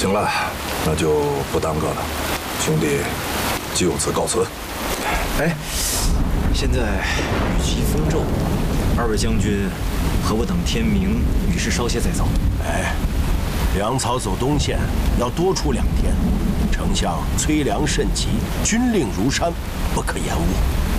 行了，那就不耽搁了，兄弟就此告辞。 哎，现在雨气风骤，二位将军和我等天明雨势稍歇再走。 哎，粮草走东线要多出2天，丞相催粮甚急，军令如山，不可延误。